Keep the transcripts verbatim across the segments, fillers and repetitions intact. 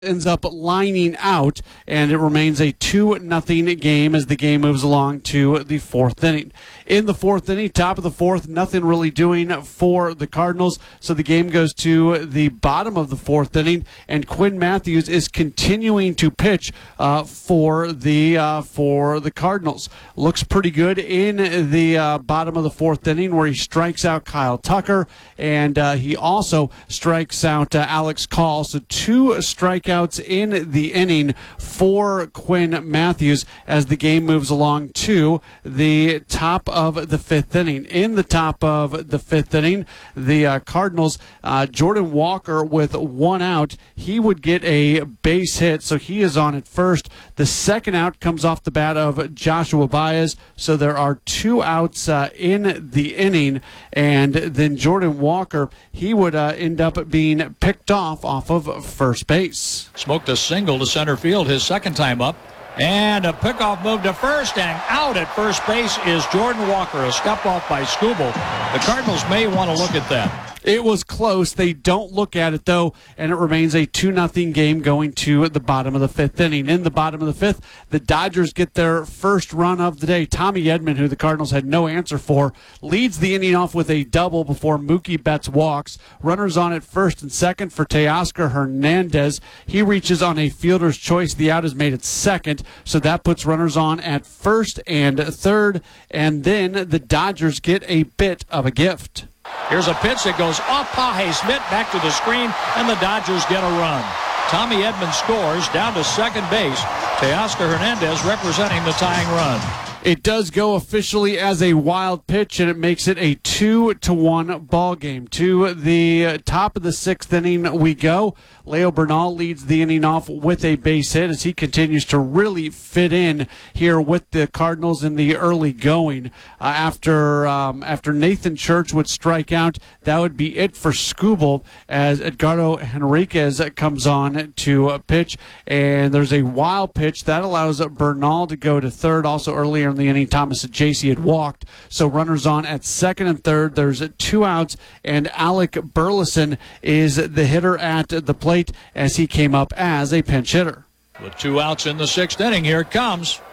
ends up lining out, and it remains a two nothing game as the game moves along to the fourth inning. In the fourth inning, top of the fourth, nothing really doing for the Cardinals, so the game goes to the bottom of the fourth inning, and Quinn Matthews is continuing to pitch uh, for the uh, for the Cardinals. Looks pretty good in the uh, bottom of the fourth inning, where he strikes out Kyle Tucker, and uh, he also strikes out uh, Alex Call. So two strikeouts in the inning for Quinn Matthews as the game moves along to the top of the fifth inning. In the top of the fifth inning, the uh, Cardinals, uh, Jordan Walker with one out, he would get a base hit, so he is on at first. The second out comes off the bat of Joshua Baez, so there are two outs uh, in the inning, and then Jordan Walker, he would uh, end up being picked off off of first base. Smoked a single to center field his second time up. And a pickoff move to first, and out at first base is Jordan Walker, a scuff off by Skubal. The Cardinals may want to look at that. It was close. They don't look at it, though, and it remains a two nothing game going to the bottom of the fifth inning. In the bottom of the fifth, the Dodgers get their first run of the day. Tommy Edman, who the Cardinals had no answer for, leads the inning off with a double before Mookie Betts walks. Runners on at first and second for Teoscar Hernandez. He reaches on a fielder's choice. The out is made at second, so that puts runners on at first and third, and then the Dodgers get a bit of a gift. Here's a pitch that goes off Paje Smith back to the screen, and the Dodgers get a run. Tommy Edman scores down to second base. Teoscar Hernandez representing the tying run. It does go officially as a wild pitch, and it makes it a two to one ball game. To the top of the sixth inning we go. Leo Bernal leads the inning off with a base hit as he continues to really fit in here with the Cardinals in the early going. Uh, after um, after Nathan Church would strike out, that would be it for Skubal as Edgardo Henriquez comes on to pitch. And there's a wild pitch that allows Bernal to go to third. Also earlier in the inning, Thomas Ajacey had walked. So runners on at second and third. There's two outs, and Alec Burleson is the hitter at the plate as he came up as a pinch hitter. With two outs in the sixth inning, here it comes.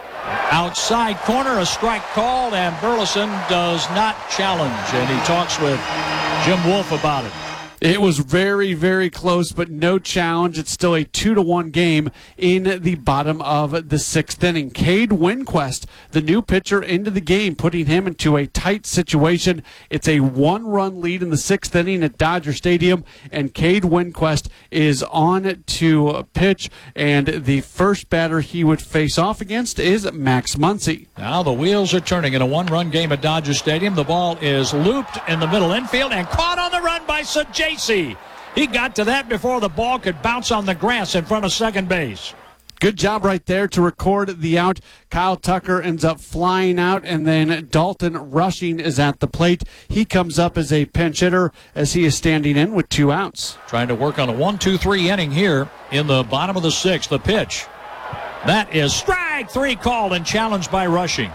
Outside corner, a strike called, and Burleson does not challenge, and he talks with Jim Wolf about it. It was very, very close, but no challenge. It's still a two to one game in the bottom of the sixth inning. Cade Winquist, the new pitcher, into the game, putting him into a tight situation. It's a one-run lead in the sixth inning at Dodger Stadium, and Cade Winquist is on to pitch, and the first batter he would face off against is Max Muncy. Now the wheels are turning in a one-run game at Dodger Stadium. The ball is looped in the middle infield and caught on the run by Sajay. He got to that before the ball could bounce on the grass in front of second base. Good job right there to record the out. Kyle Tucker ends up flying out, and then Dalton Rushing is at the plate. He comes up as a pinch hitter as he is standing in with two outs. Trying to work on a one two three inning here in the bottom of the sixth. The pitch. That is strike three called and challenged by Rushing.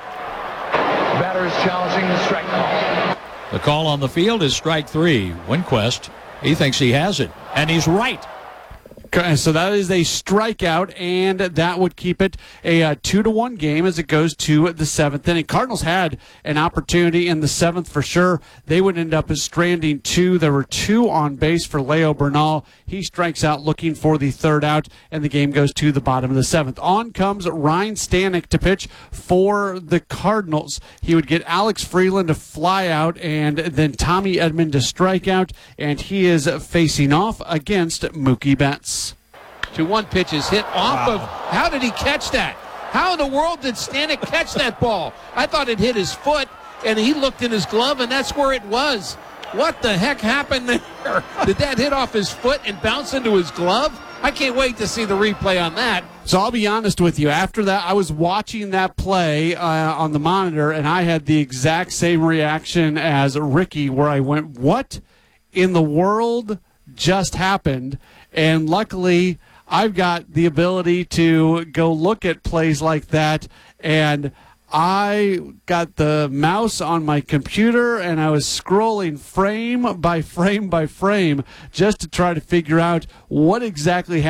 Batters challenging the strike call. The call on the field is strike three. Winquist, he thinks he has it, and he's right. So that is a strikeout, and that would keep it a uh, two to one game as it goes to the seventh inning. Cardinals had an opportunity in the seventh for sure. They would end up as stranding two. There were two on base for Leo Bernal. He strikes out looking for the third out, and the game goes to the bottom of the seventh. On comes Ryan Stanek to pitch for the Cardinals. He would get Alex Freeland to fly out, and then Tommy Edman to strike out, and he is facing off against Mookie Betts. two one pitch is hit off Wow. of. How did he catch that? How in the world did Stanek catch that ball? I thought it hit his foot, and he looked in his glove, and that's where it was. What the heck happened there? Did that hit off his foot and bounce into his glove? I can't wait to see the replay on that. So I'll be honest with you. After that, I was watching that play uh, on the monitor, and I had the exact same reaction as Ricky, where I went, what in the world just happened? And luckily, I've got the ability to go look at plays like that, and I got the mouse on my computer and I was scrolling frame by frame by frame just to try to figure out what exactly happened.